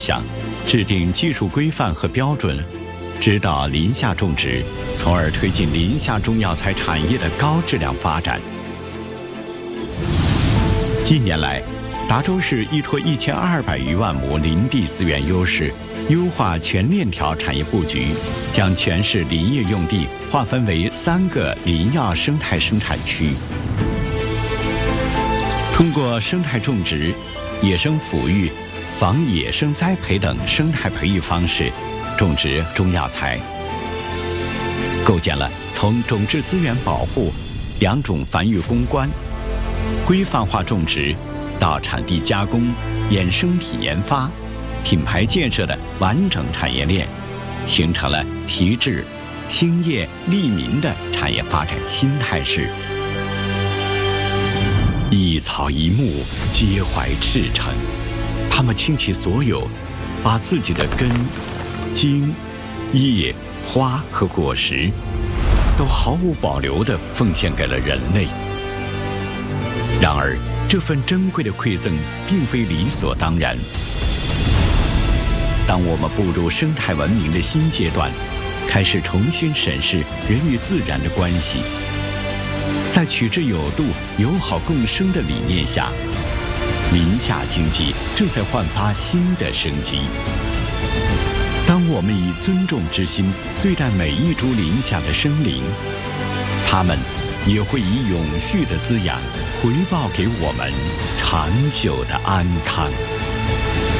想制定技术规范和标准，指导林下种植，从而推进林下中药材产业的高质量发展。近年来，达州市依托1200余万亩林地资源优势，优化全链条产业布局，将全市林业用地划分为3个林药生态生产区。通过生态种植、野生抚育、仿野生栽培等生态培育方式种植中药材，构建了从种质资源保护、良种繁育攻关、规范化种植到产地加工、衍生品研发、品牌建设的完整产业链，形成了提质、兴业、利民的产业发展新态势。一草一木皆怀赤诚，他们倾其所有，把自己的根、茎、叶、花和果实都毫无保留地奉献给了人类。然而，这份珍贵的馈赠并非理所当然。当我们步入生态文明的新阶段，开始重新审视人与自然的关系，在取之有度、友好共生的理念下，林下经济正在焕发新的生机。当我们以尊重之心对待每一株林下的生灵，它们也会以永续的滋养回报给我们长久的安康。